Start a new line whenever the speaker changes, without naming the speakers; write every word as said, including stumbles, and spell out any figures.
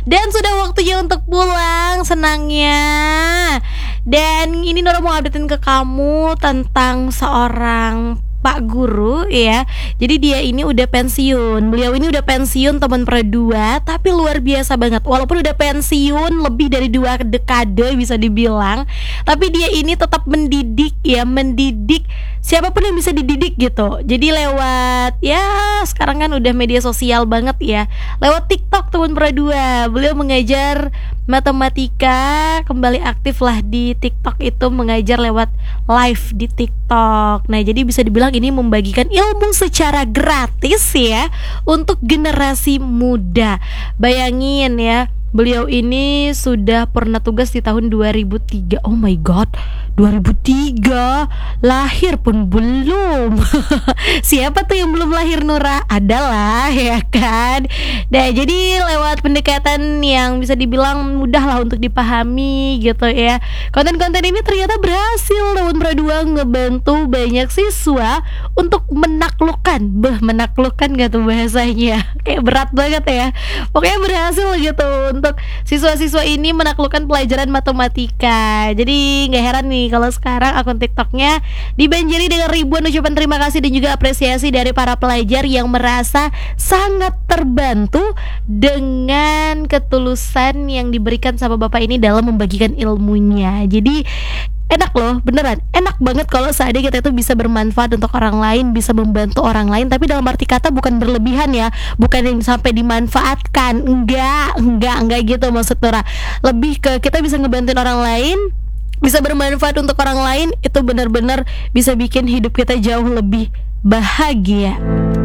Dan sudah waktunya untuk pulang senangnya. Dan ini Nora mau updatein ke kamu tentang seorang Pak Guru ya. Jadi dia ini udah pensiun. Beliau ini udah pensiun teman Pro dua, tapi luar biasa banget. Walaupun udah pensiun lebih dari dua dekade bisa dibilang, tapi dia ini tetap mendidik ya, mendidik siapapun yang bisa dididik gitu. Jadi lewat ya sekarang kan udah media sosial banget ya. Lewat TikTok teman Pro dua, beliau mengajar matematika, kembali aktif lah di TikTok itu, mengajar lewat live di TikTok. Nah, jadi bisa dibilang ini membagikan ilmu secara gratis ya untuk generasi muda. Bayangin ya, beliau ini sudah pernah tugas di tahun dua ribu tiga. Oh my god, dua ribu tiga lahir pun belum. Siapa tuh yang belum lahir, Nura? Adalah ya kan. Nah, jadi lewat pendekatan yang bisa dibilang mudah lah untuk dipahami gitu ya, konten-konten ini ternyata berhasil teman Pro dua ngebantu banyak siswa untuk menaklukkan. Beh, menaklukkan gak tuh bahasanya? Kayak berat banget ya. Pokoknya berhasil gitu untuk siswa-siswa ini menaklukkan pelajaran matematika. Jadi gak heran nih kalau sekarang akun TikToknya dibanjiri dengan ribuan ucapan terima kasih dan juga apresiasi dari para pelajar yang merasa sangat terbantu dengan ketulusan yang diberikan sama bapak ini dalam membagikan ilmunya. Jadi enak loh, beneran enak banget kalau seandainya kita itu bisa bermanfaat untuk orang lain, bisa membantu orang lain, tapi dalam arti kata bukan berlebihan ya, bukan yang sampai dimanfaatkan, enggak, enggak, enggak gitu maksud Nora. Lebih ke kita bisa ngebantuin orang lain, bisa bermanfaat untuk orang lain, itu benar-benar bisa bikin hidup kita jauh lebih bahagia.